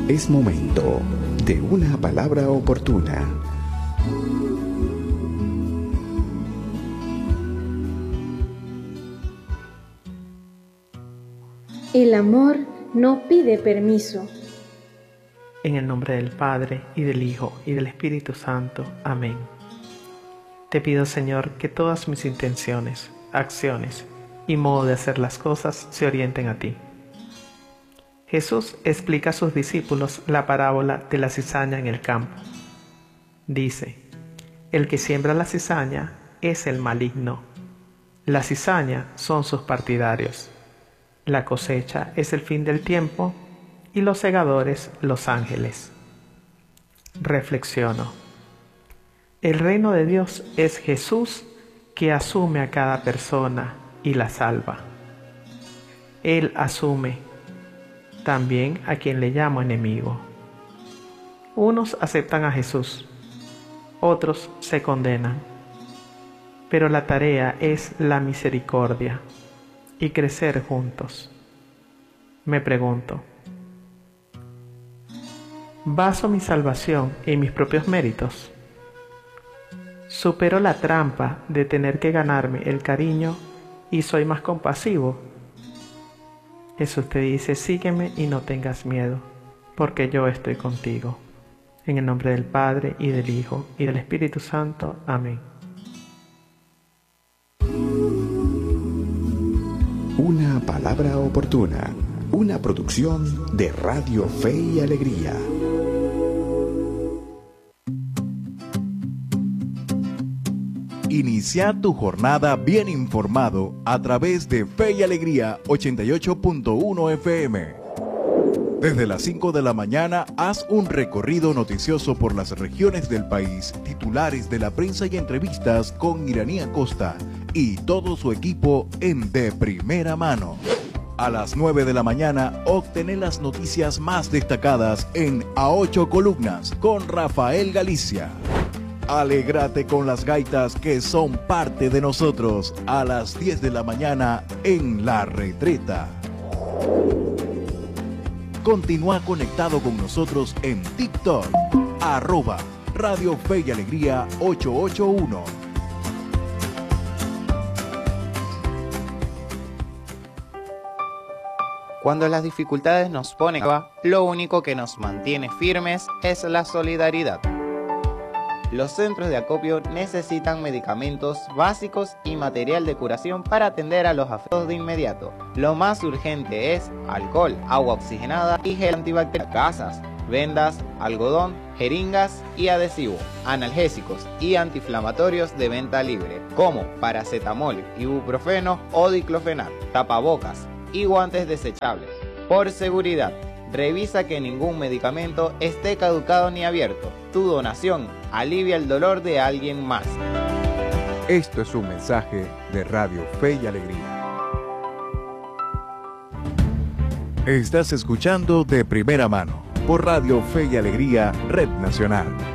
Es momento de una palabra oportuna. El amor no pide permiso. En el nombre del Padre, y del Hijo, y del Espíritu Santo. Amén. Te pido, Señor, que todas mis intenciones, acciones y modo de hacer las cosas se orienten a ti. Jesús explica a sus discípulos la parábola de la cizaña en el campo. Dice: el que siembra la cizaña es el maligno. La cizaña son sus partidarios. La cosecha es el fin del tiempo y los segadores los ángeles. Reflexiono. El reino de Dios es Jesús, que asume a cada persona y la salva. Él asume también a quien le llamo enemigo. Unos aceptan a Jesús, otros se condenan. Pero la tarea es la misericordia y crecer juntos. Me pregunto, ¿baso mi salvación en mis propios méritos? ¿Supero la trampa de tener que ganarme el cariño y soy más compasivo? Jesús te dice: sígueme y no tengas miedo, porque yo estoy contigo. En el nombre del Padre, y del Hijo, y del Espíritu Santo. Amén. Una palabra oportuna. Una producción de Radio Fe y Alegría. Inicia tu jornada bien informado a través de Fe y Alegría 88.1 FM. Desde las 5 de la mañana, haz un recorrido noticioso por las regiones del país, titulares de la prensa y entrevistas con Iraní Acosta y todo su equipo en De Primera Mano. A las 9 de la mañana, obtener las noticias más destacadas en A 8 Columnas con Rafael Galicia. Alégrate con las gaitas que son parte de nosotros a las 10 de la mañana en La Retreta. Continúa conectado con nosotros en TikTok, @Radio Fe y Alegría 881. Cuando las dificultades nos ponen a prueba, lo único que nos mantiene firmes es la solidaridad. Los centros de acopio necesitan medicamentos básicos y material de curación para atender a los afectados de inmediato. Lo más urgente es alcohol, agua oxigenada y gel antibacterial, gasas, vendas, algodón, jeringas y adhesivo, analgésicos y antiinflamatorios de venta libre, como paracetamol, ibuprofeno o diclofenac, tapabocas y guantes desechables. Por seguridad, revisa que ningún medicamento esté caducado ni abierto. Tu donación alivia el dolor de alguien más. Esto es un mensaje de Radio Fe y Alegría. Estás escuchando De Primera Mano por Radio Fe y Alegría, Red Nacional.